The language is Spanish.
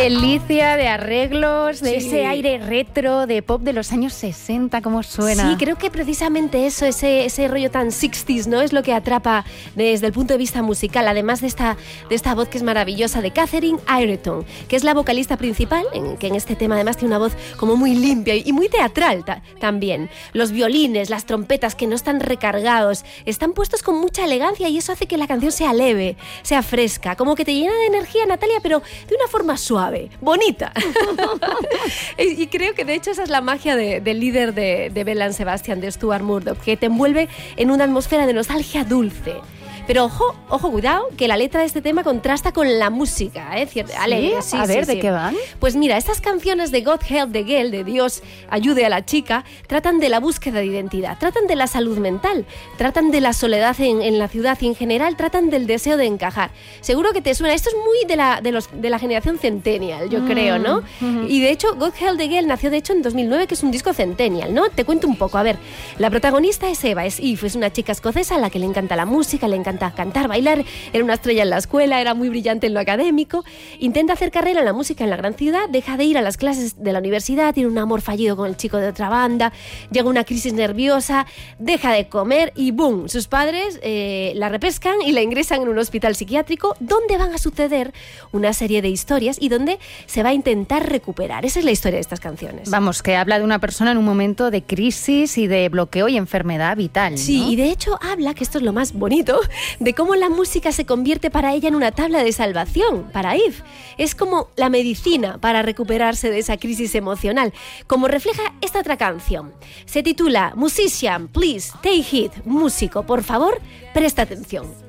delicia de arreglos, de ese aire retro, de pop de los años 60, ¿cómo suena? Sí, creo que precisamente eso, ese rollo tan 60s, ¿no? Es lo que atrapa desde el punto de vista musical, además de esta voz que es maravillosa de Catherine Ireton, que es la vocalista principal, que en este tema además tiene una voz como muy limpia y muy teatral también. Los violines, las trompetas que no están recargados, están puestos con mucha elegancia y eso hace que la canción sea leve, sea fresca, como que te llena de energía, Natalia, pero de una forma suave, bonita. Y creo que de hecho esa es la magia del líder de Belle and Sebastian, de Stuart Murdoch, que te envuelve en una atmósfera de nostalgia dulce. Pero ojo, cuidado, que la letra de este tema contrasta con la música, ¿eh? Sí, a ver, ¿de qué van? Pues mira, estas canciones de God Help the Girl, de Dios ayude a la chica, tratan de la búsqueda de identidad, tratan de la salud mental, tratan de la soledad en la ciudad y en general tratan del deseo de encajar. Seguro que te suena, esto es muy de la generación Centennial, yo creo, ¿no? Y de hecho, God Help the Girl nació de hecho en 2009, que es un disco Centennial, ¿no? Te cuento un poco, a ver, la protagonista es Eva, es Eve, es una chica escocesa a la que le encanta la música, le encanta cantar, bailar, era una estrella en la escuela, era muy brillante en lo académico, intenta hacer carrera en la música en la gran ciudad, deja de ir a las clases de la universidad, tiene un amor fallido con el chico de otra banda, llega una crisis nerviosa, deja de comer y ¡boom! Sus padres la repescan y la ingresan en un hospital psiquiátrico donde van a suceder una serie de historias y donde se va a intentar recuperar. Esa es la historia de estas canciones. Vamos, que habla de una persona en un momento de crisis y de bloqueo y enfermedad vital, ¿no? Sí, y de hecho habla, que esto es lo más bonito, de cómo la música se convierte para ella en una tabla de salvación, para Eve. Es como la medicina para recuperarse de esa crisis emocional, como refleja esta otra canción. Se titula Musician, Please Take It. Músico, por favor, presta atención.